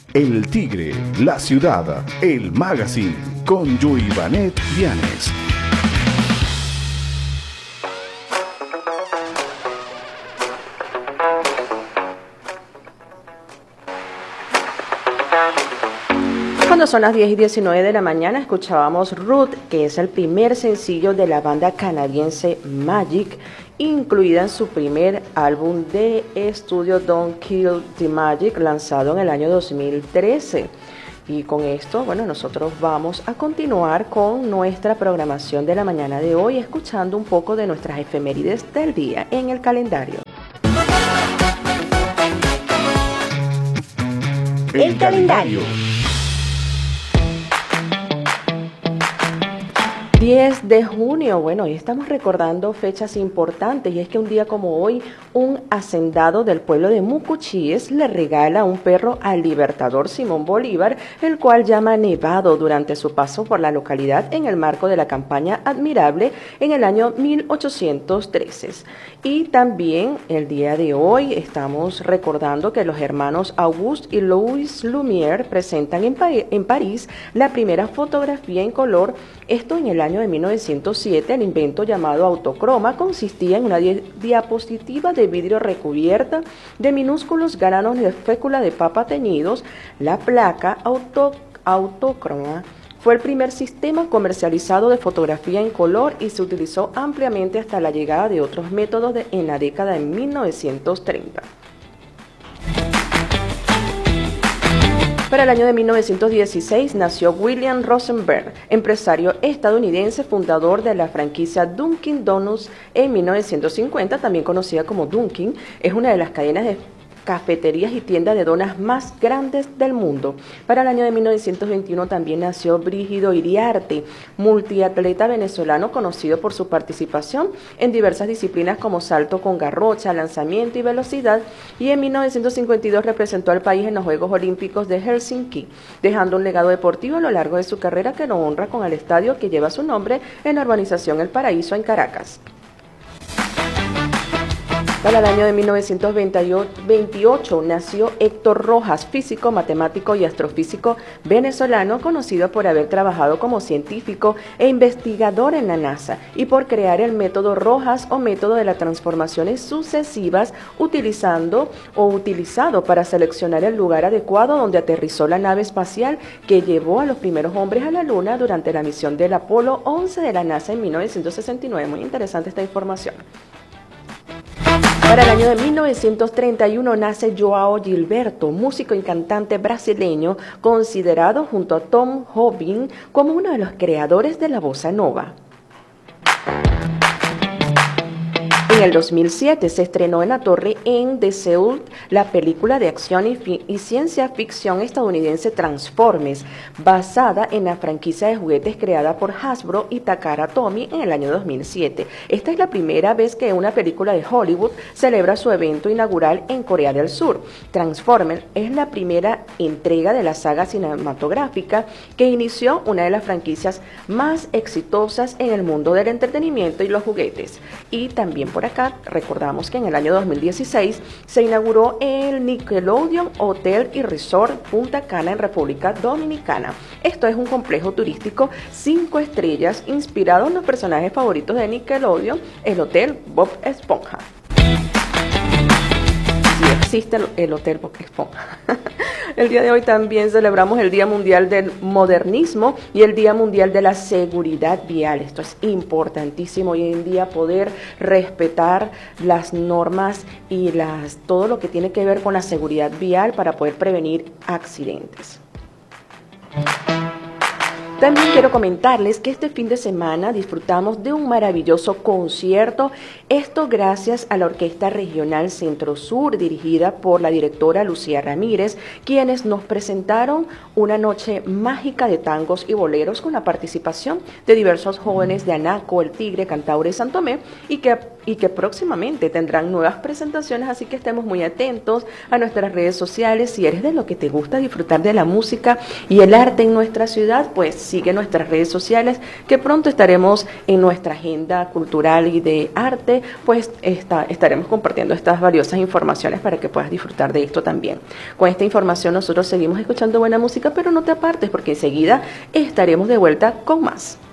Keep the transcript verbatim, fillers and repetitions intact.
El Tigre, la ciudad, el magazine, con Yuivanet Vianes. Cuando son las diez y diecinueve de la mañana, escuchábamos Ruth, que es el primer sencillo de la banda canadiense Magic, incluida en su primer álbum de estudio Don't Kill the Magic, lanzado en el año dos mil trece. Y con esto, bueno, nosotros vamos a continuar con nuestra programación de la mañana de hoy, escuchando un poco de nuestras efemérides del día en el calendario. El, el calendario. diez de junio, bueno, hoy estamos recordando fechas importantes y es que un día como hoy, un hacendado del pueblo de Mucuchíes le regala un perro al libertador Simón Bolívar, el cual llama Nevado durante su paso por la localidad en el marco de la campaña Admirable en el año mil ochocientos trece. Y también el día de hoy estamos recordando que los hermanos Auguste y Louis Lumière presentan en, pa en París la primera fotografía en color, esto en el año de mil novecientos siete. El invento llamado autocroma consistía en una di diapositiva de vidrio recubierta de minúsculos granos de fécula de papa teñidos. La placa auto autocroma fue el primer sistema comercializado de fotografía en color y se utilizó ampliamente hasta la llegada de otros métodos de, en la década de mil novecientos treinta. Para el año de mil novecientos dieciséis nació William Rosenberg, empresario estadounidense, fundador de la franquicia Dunkin' Donuts en mil novecientos cincuenta, también conocida como Dunkin'. Es una de las cadenas de cafeterías y tiendas de donas más grandes del mundo. Para el año de mil novecientos veintiuno también nació Brígido Iriarte, multiatleta venezolano conocido por su participación en diversas disciplinas como salto con garrocha, lanzamiento y velocidad, y en mil novecientos cincuenta y dos representó al país en los Juegos Olímpicos de Helsinki, dejando un legado deportivo a lo largo de su carrera que lo honra con el estadio que lleva su nombre en la urbanización El Paraíso en Caracas. Para el año de mil novecientos veintiocho nació Héctor Rojas, físico, matemático y astrofísico venezolano, conocido por haber trabajado como científico e investigador en la NASA y por crear el método Rojas o método de las transformaciones sucesivas, utilizando o utilizado para seleccionar el lugar adecuado donde aterrizó la nave espacial que llevó a los primeros hombres a la Luna durante la misión del Apolo once de la NASA en mil novecientos sesenta y nueve. Muy interesante esta información. Para el año de mil novecientos treinta y uno nace Joao Gilberto, músico y cantante brasileño, considerado junto a Tom Jobim como uno de los creadores de la bossa nova. En el dos mil siete se estrenó en la Torre en de Seúl la película de acción y, y ciencia ficción estadounidense Transformers, basada en la franquicia de juguetes creada por Hasbro y Takara Tomy en el año dos mil siete. Esta es la primera vez que una película de Hollywood celebra su evento inaugural en Corea del Sur. Transformers es la primera entrega de la saga cinematográfica que inició una de las franquicias más exitosas en el mundo del entretenimiento y los juguetes. Y también por acá recordamos que en el año dos mil dieciséis se inauguró el Nickelodeon Hotel y Resort Punta Cana en República Dominicana. Esto es un complejo turístico cinco estrellas inspirado en los personajes favoritos de Nickelodeon, el Hotel Bob Esponja. Sí existe el, el Hotel Bob Esponja. El día de hoy también celebramos el Día Mundial del Modernismo y el Día Mundial de la Seguridad Vial. Esto es importantísimo hoy en día, poder respetar las normas y las, todo lo que tiene que ver con la seguridad vial para poder prevenir accidentes. También quiero comentarles que este fin de semana disfrutamos de un maravilloso concierto, esto gracias a la Orquesta Regional Centro Sur, dirigida por la directora Lucía Ramírez, quienes nos presentaron una noche mágica de tangos y boleros con la participación de diversos jóvenes de Anaco, El Tigre, Cantaure y San Tomé, y que y que próximamente tendrán nuevas presentaciones, así que estemos muy atentos a nuestras redes sociales. Si eres de lo que te gusta disfrutar de la música y el arte en nuestra ciudad, pues sigue nuestras redes sociales, que pronto estaremos en nuestra agenda cultural y de arte, pues está, estaremos compartiendo estas valiosas informaciones para que puedas disfrutar de esto también. Con esta información nosotros seguimos escuchando buena música, pero no te apartes porque enseguida estaremos de vuelta con más.